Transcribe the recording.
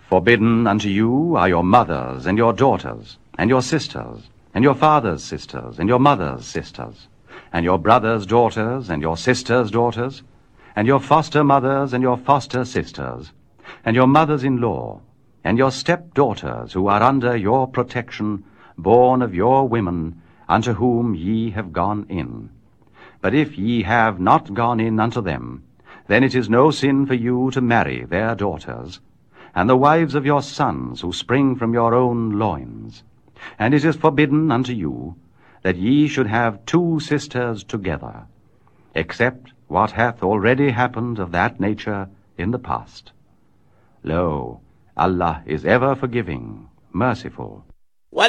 Forbidden unto you are your mothers and your daughters, and your sisters, and your father's sisters, and your mother's sisters, and your brother's daughters, and your sister's daughters, and your foster mothers and your foster sisters, and your mothers-in-law, and your stepdaughters who are under your protection, born of your women, unto whom ye have gone in. But if ye have not gone in unto them, then it is no sin for you to marry their daughters, and the wives of your sons who spring from your own loins. And it is forbidden unto you that ye should have two sisters together, except what hath already happened of that nature in the past. Lo, Allah is ever forgiving, merciful.